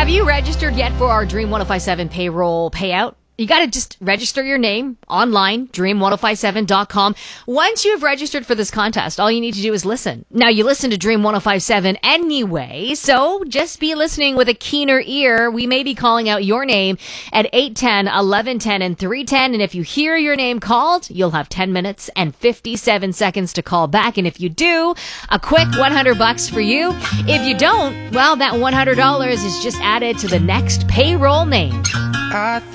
Have you registered yet for our Dream 1057 payroll payout? You got to just register your name online, dream1057.com. Once you have registered for this contest, all you need to do is listen. Now, you listen to Dream 1057 anyway, so just be listening with a keener ear. We may be calling out your name at 810, 1110, and 310. And if you hear your name called, you'll have 10 minutes and 57 seconds to call back. And if you do, a quick $100 for you. If you don't, well, that $100 is just added to the next payroll name.